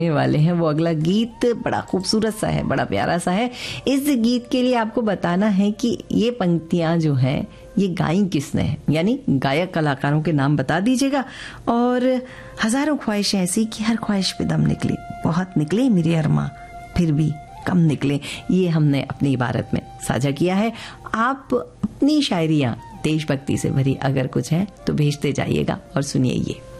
वाले हैं वो अगला गीत बड़ा खूबसूरत सा है, बड़ा प्यारा सा है। इस गीत के लिए आपको बताना है कि ये पंक्तियां जो हैं ये गाई किसने है, यानी गायक कलाकारों के नाम बता दीजिएगा। और हजारों ख्वाहिशें ऐसी कि हर ख्वाहिश पे दम निकले, बहुत निकले मेरे अरमा फिर भी कम निकले, ये हमने अपनी इबारत में साझा किया है। आप अपनी शायरियां देशभक्ति से भरी अगर कुछ है तो भेजते जाइएगा और सुनिए ये।